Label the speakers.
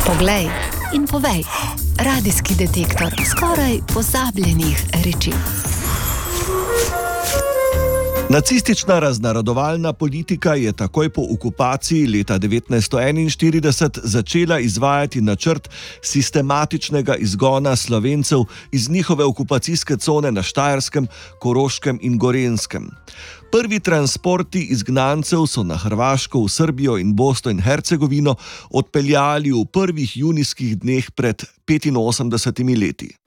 Speaker 1: Poglej in povej. Radijski detektor skoraj pozabljenih reči.
Speaker 2: Nacistična raznarodovalna politika je takoj po okupaciji leta 1941 začela izvajati načrt sistematičnega izgona Slovencev iz njihove okupacijske cone na Štajerskem, Koroškem in Gorenjskem. Prvi transporti izgnancev so na Hrvaško, v Srbijo in Bosno in Hercegovino odpeljali v prvih junijskih dneh pred 85 leti.